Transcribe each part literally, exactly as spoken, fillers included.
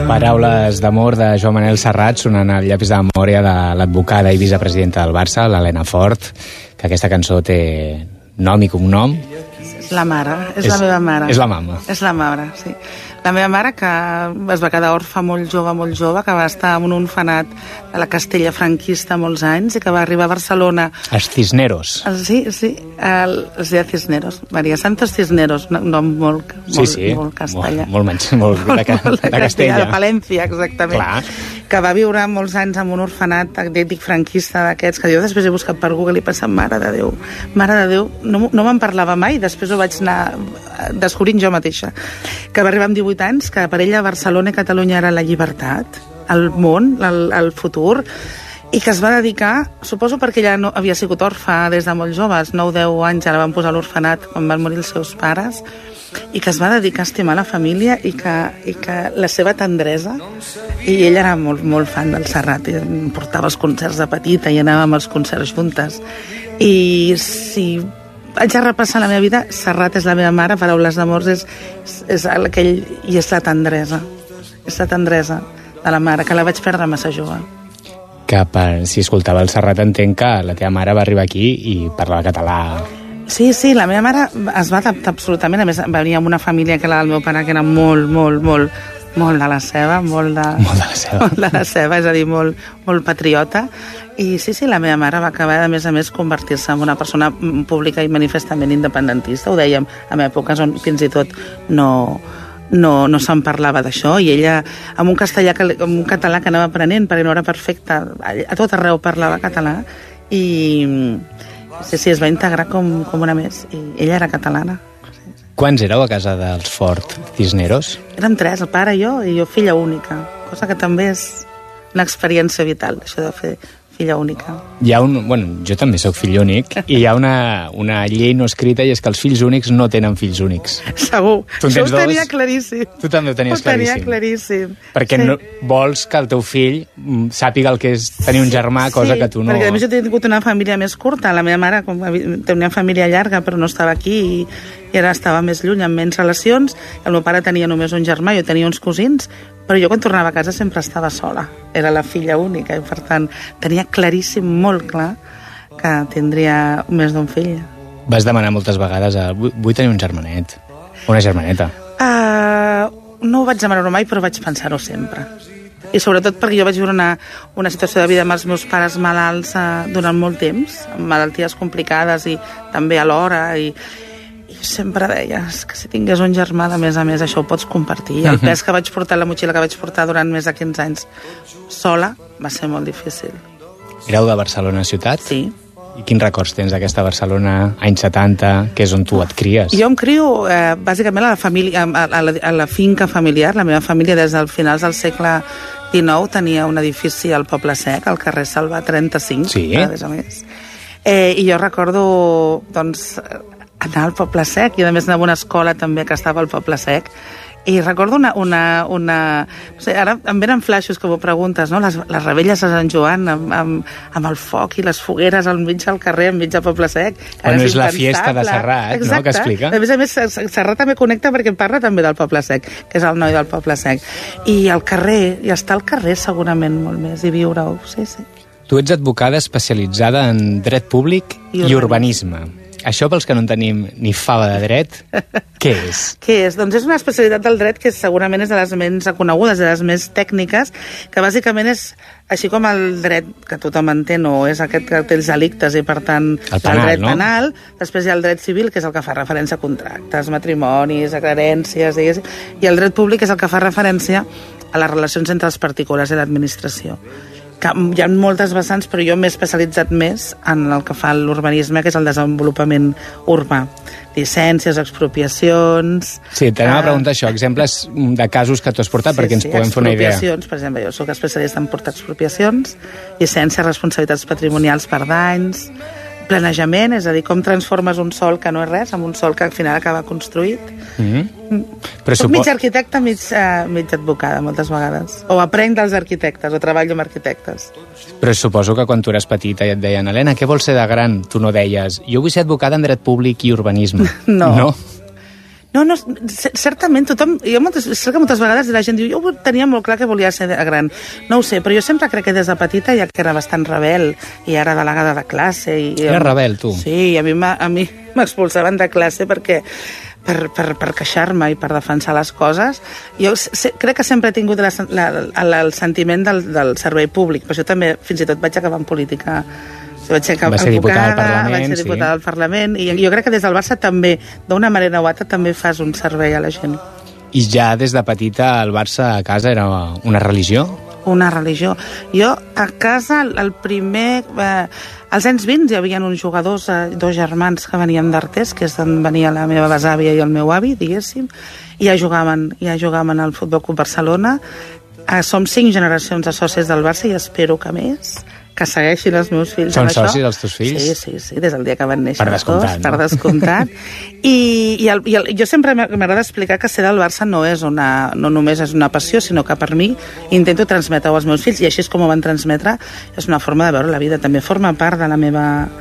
Paraules d'amor de Joan Manel Serrat sonant al llapis de memòria de l'advocada i vicepresidenta del Barça, l'Helena Fort, que aquesta cançó té nom i cognom. És la mare, és, és la meva mare. És la mama. És la mare, sí. La meva mare, que es va quedar orfa molt jove, molt jove, que va estar en un orfenat de la Castella franquista molts anys i que va arribar a Barcelona... Els Cisneros. Sí, sí, el, els de Cisneros. Maria Santos Cisneros, un nom molt, sí, molt, sí. molt castellà. Molt, molt, molt, molt de, molt de, de Castella. De Palència, exactament. Clar. Que va viure molts anys en un orfenat dic franquista d'aquests, que jo després he buscat per Google i he pensat, mare de Déu, mare de Déu, no, no me'n parlava mai, després ho vaig anar descobrint jo mateixa. Que va arribar amb divuit anys, que per ella Barcelona i Catalunya era la llibertat, el món, el, el futur, i que es va dedicar, suposo perquè ella no, havia sigut orfa des de molt joves, nou o deu anys, ja la van posar a l'orfenat quan van morir els seus pares, i que es va dedicar a estimar la família i que, i que la seva tendresa, i ella era molt, molt fan del Serrat, i em portava els concerts de petita i anàvem als concerts juntes, i si haig de repassar la meva vida, Serrat és la meva mare, Paraules d'amor és, és, és aquell, i és la tendresa, és la tendresa de la mare, que la vaig perdre massa jove. Que per, si escoltava el Serrat entenc que la teva mare va arribar aquí i parlava català. Sí, sí, la meva mare es va adaptar absolutament, a més venia amb una família que la del meu pare que era molt, molt, molt, molt de la seva, molt de, molt de la seva, molt de la seva, és a dir, molt, molt patriota, i sí, sí, la meva mare va acabar, a més a més, convertir-se en una persona pública i manifestament independentista, ho dèiem en èpoques on fins i tot no... no, no se'n parlava d'això, i ella amb un castellà, amb un català que anava aprenent perquè no era perfecte, a tot arreu parlava català, i sí, sí, es va integrar com, com una més, i ella era catalana. Quants éreu a casa dels Fort Cisneros? Érem tres, el pare, jo i jo filla única, cosa que també és una experiència vital, això de fer filla única. Hi ha un, bueno, jo també sóc fill únic, i hi ha una, una llei no escrita, i és que els fills únics no tenen fills únics. Segur, això ho tenia claríssim. Tu també ho tenies ho tenia claríssim. claríssim. Perquè sí. No, vols que el teu fill sàpiga el que és tenir un germà, sí, cosa que tu no... Sí, perquè a més jo he tingut una família més curta, la meva mare tenia una família llarga però no estava aquí i, i ara estava més lluny, amb menys relacions, el meu pare tenia només un germà, jo tenia uns cosins, però jo quan tornava a casa sempre estava sola, era la filla única i per tant tenia claríssim, molt clar, que tindria més d'un fill. Vas demanar moltes vegades a... vull tenir un germanet, una germaneta. Uh, no ho vaig demanar mai, però vaig pensar-ho sempre. I sobretot perquè jo vaig viure una, una situació de vida amb els meus pares malalts uh, durant molt temps, amb malalties complicades i també alhora, i i sempre deies que si tingués un germà, de més a més, això ho pots compartir. I el pes que vaig portar, la motxilla que vaig portar durant més de quinze anys sola, va ser molt difícil. Éreu de Barcelona ciutat? Sí. I quins records tens d'aquesta Barcelona, anys setanta, que és on tu et cries? Jo em crio, eh, bàsicament, a la, família, a, a, la, a la finca familiar. La meva família, des del finals del segle dinou, tenia un edifici al Poble Sec, al carrer Salva trenta-cinc, sí. A més a més. Eh, I jo recordo, doncs, anar al Poble Sec, i a més anava a una escola també que estava al Poble Sec, i recordo una... una, una no sé, ara em venen flaixos que m'ho preguntes, no? Les, les rebelles a Sant Joan amb, amb, amb el foc i les fogueres al mig del carrer, al mig del Poble Sec. Bueno, és, és la fiesta de Serrat, exacte, no?, que explica. A més a més, Serrat també connecta perquè parla també del Poble Sec, que és el noi del Poble Sec. I al carrer, i estar al carrer segurament molt més, i viure-ho, sí, sí. Tu ets advocada especialitzada en dret públic i, i urbanisme. Això, pels que no en tenim ni fava de dret, què és? Què és? Doncs és una especialitat del dret que segurament és de les menys reconegudes, de les més tècniques, que bàsicament és, així com el dret que tothom entén, o és aquest que té els delictes i, per tant, el, penal, el dret no? penal, després hi ha el dret civil, que és el que fa referència a contractes, matrimonis, a herències, i el dret públic és el que fa referència a les relacions entre els particulars i l'administració. Que hi ha moltes vessants, però jo m'he especialitzat més en el que fa l'urbanisme, que és el desenvolupament urbà. Llicències, expropiacions... Sí, t'anava a preguntar això, exemples de casos que tu has portat, sí, perquè ens sí, podem fer una idea. Expropiacions, per exemple, jo soc especialista en portar expropiacions, llicències, responsabilitats patrimonials per danys, planejament, és a dir, com transformes un sòl que no és res, amb un sòl que al final acaba construït. Mm-hmm. Però Soc supo... mig arquitecte, mig, uh, mig advocada, moltes vegades. O aprenc dels arquitectes, o treballo amb arquitectes. Però suposo que quan tu eres petita i et deien Helena, què vols ser de gran? Tu no deies, jo vull ser advocada en dret públic i urbanisme. No. No? No, no, certament tothom, jo moltes, sé que moltes vegades la gent diu, jo tenia molt clar que volia ser gran, no ho sé, però jo sempre crec que des de petita ja que era bastant rebel i era delegada de classe. I, Era rebel, tu? Sí, a mi m'expulsaven de classe perquè per, per, per queixar-me i per defensar les coses. Jo se, crec que sempre he tingut la, la, la, el sentiment del, del servei públic, però jo també fins i tot vaig acabar en política. Vaig ser va ser diputada al Parlament, vaig ser diputada sí. al Parlament, i jo crec que des del Barça també, d'una manera o altra, també fas un servei a la gent. I ja des de petita el Barça a casa era una religió? Una religió. Jo a casa, el primer... Eh, als anys vint hi havia uns jugadors, eh, dos germans que venien d'Artés, que és d'on venia la meva besàvia i el meu avi, diguéssim, i ja jugaven, ja jugaven al Futbol Club Barcelona. Eh, som cinc generacions de socis del Barça i espero que més... que segueixin els meus fills. Són socis els teus fills? Sí, sí, sí, des del dia que van néixer. Per descomptat, tots, no? Per descomptat. I, i, el, i el, jo sempre m'agrada explicar que ser del Barça no és una, no només és una passió, sinó que per mi intento transmetre als meus fills, i així és com ho van transmetre, és una forma de veure la vida. També forma part de la meva...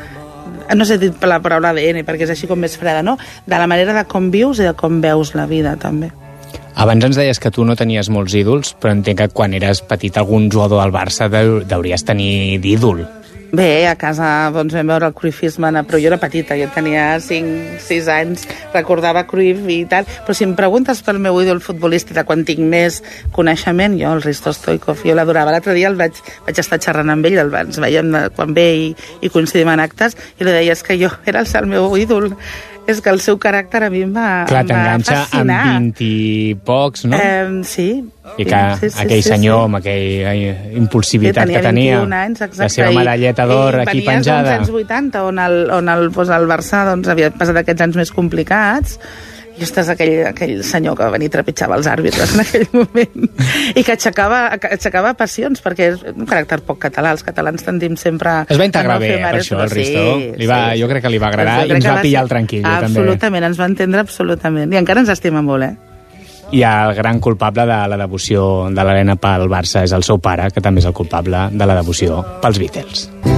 No sé dit la paraula A D N, perquè és així com més freda, no? De la manera de com vius i de com veus la vida, també. Abans ens deies que tu no tenies molts ídols, però entenc que quan eres petit algun jugador del Barça deuries tenir d'ídol. Bé, a casa doncs, vam veure el Cruyffisme, però jo era petita, jo tenia cinc sis anys, recordava Cruyff i tal, però si em preguntes pel meu ídol futbolista de quan tinc més coneixement, jo el Risto Stoichkov, jo l'adorava. L'altre dia el vaig, vaig estar xerrant amb ell, el, ens veiem quan ve i, i coincidim en actes, i li deies que jo era el, el meu ídol. És que el seu caràcter a mi em va, Clar, em va t'enganxa fascinar. amb vint i pocs, no? Eh, sí. I que sí, sí, aquell sí, senyor sí. amb aquella impulsivitat sí, que tenia, anys, exacte, la seva medalleta d'or aquí penjada. Venies dels anys vuitanta, on el, on el, doncs el Barça doncs, havia passat aquests anys més complicats, i ostres, aquell, aquell senyor que venia i trepitjava els àrbitres en aquell moment, i que aixecava, aixecava passions, perquè és un caràcter poc català, els catalans tendim sempre... Es va integrar bé, per això, el Risto. Sí, li va, sí, jo crec que li va agradar i ens va pillar ser... el tranquil. Absolutament, ens va entendre absolutament, i encara ens estima molt, eh? I el gran culpable de la devoció de l'Helena pel Barça és el seu pare, que també és el culpable de la devoció pels Beatles.